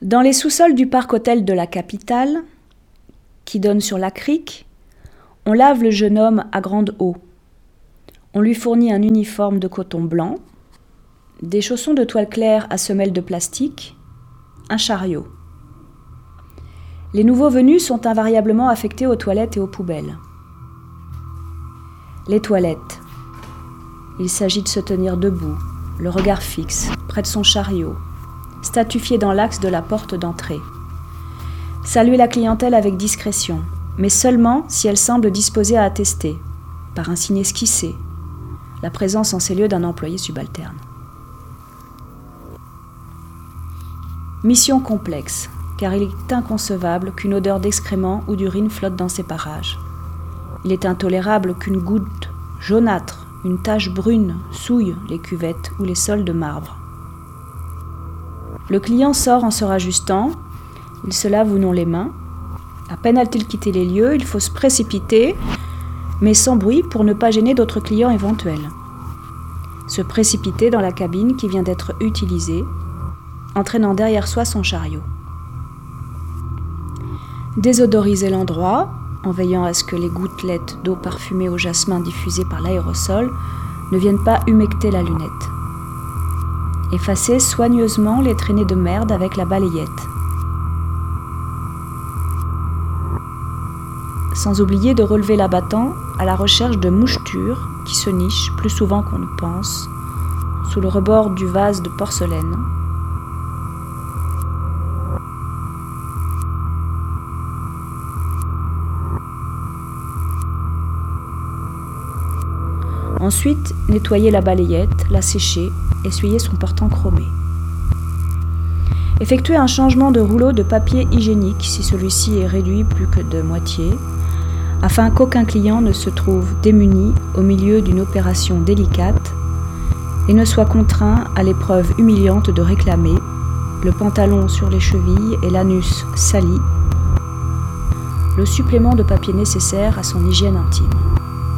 Dans les sous-sols du parc-hôtel de la capitale, qui donne sur la crique, on lave le jeune homme à grande eau. On lui fournit un uniforme de coton blanc, des chaussons de toile claire à semelles de plastique, un chariot. Les nouveaux venus sont invariablement affectés aux toilettes et aux poubelles. Les toilettes. Il s'agit de se tenir debout, le regard fixe, près de son chariot, statufié dans l'axe de la porte d'entrée. Saluer la clientèle avec discrétion, mais seulement si elle semble disposée à attester, par un signe esquissé, la présence en ces lieux d'un employé subalterne. Mission complexe, car il est inconcevable qu'une odeur d'excréments ou d'urine flotte dans ces parages. Il est intolérable qu'une goutte jaunâtre, une tache brune souille les cuvettes ou les sols de marbre. Le client sort en se rajustant, il se lave ou non les mains. À peine a-t-il quitté les lieux, il faut se précipiter, mais sans bruit pour ne pas gêner d'autres clients éventuels. Se précipiter dans la cabine qui vient d'être utilisée, entraînant derrière soi son chariot. Désodoriser l'endroit, en veillant à ce que les gouttelettes d'eau parfumée au jasmin diffusées par l'aérosol ne viennent pas humecter la lunette. Effacer soigneusement les traînées de merde avec la balayette. Sans oublier de relever l'abattant à la recherche de mouchetures qui se nichent, plus souvent qu'on ne pense, sous le rebord du vase de porcelaine. Ensuite, nettoyer la balayette, la sécher, essuyer son portant chromé. Effectuer un changement de rouleau de papier hygiénique si celui-ci est réduit plus que de moitié, afin qu'aucun client ne se trouve démuni au milieu d'une opération délicate et ne soit contraint à l'épreuve humiliante de réclamer, le pantalon sur les chevilles et l'anus sali, le supplément de papier nécessaire à son hygiène intime.